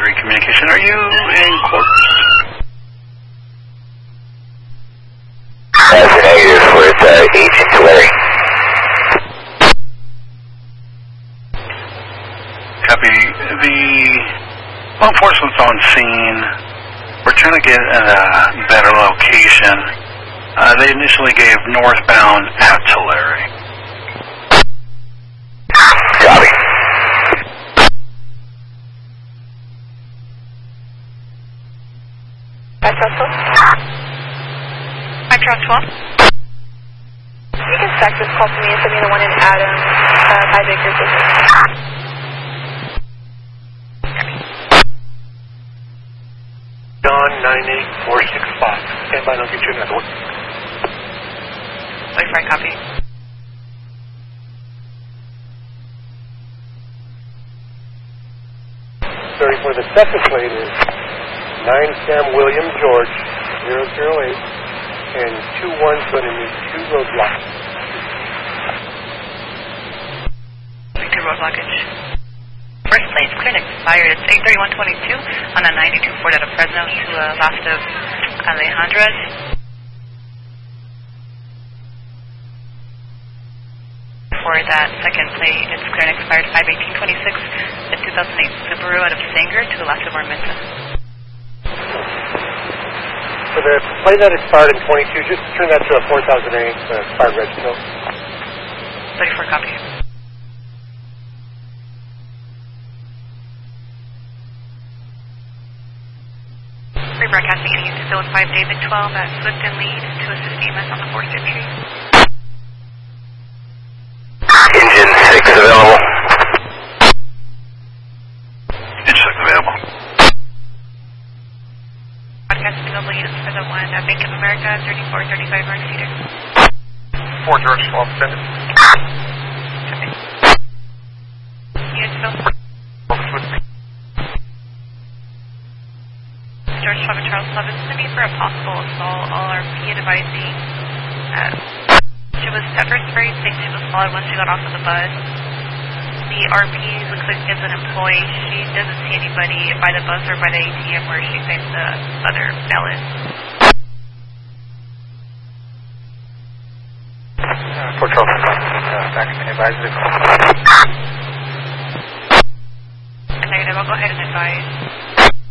advisory communication. Are you in quarters? That's a negative with Agent Larry. Copy. The law enforcement's on scene. We're trying to get at a better location. They initially gave northbound at Tulare. Copy. Micron 12. You can stack this call to me. It's the one in Adam, 5 acres. John 98465. Stand by and I'll get you another one. Wait for a copy. Sorry, for the second plate is 9 Sam William George 008 and 21's going to need 2 roadblocks. Good road blockage. First place clear expired. It's 83122 on a 92 Ford out of Fresno to last of Alejandras. For that second plate, it's clear and expired 51826, the 2008 Subaru out of Sanger to the last of Armenta. For the plate that expired in 22, just turn that to a 4008 expired red still. 34 copy. Rebroadcasting any to Zone 5 David 12 at Swift and Lead to assist EMS on the 4th entry. Engine 6 available. Engine 6 available. Broadcasting available units for the one at Bank of America 3435 North Cedar. 4 George 12 send it. Okay. Units Phil. Focus with me. George Trevor Charles Levin to me for a possible assault. All RP advising. She was at first very sick. She was followed once she got off of the bus. The RP looks like she's an employee. She doesn't see anybody by the bus or by the ATM where she thinks the other felon. Fort Charles, back to advisory. Negative. I'll go ahead and advise.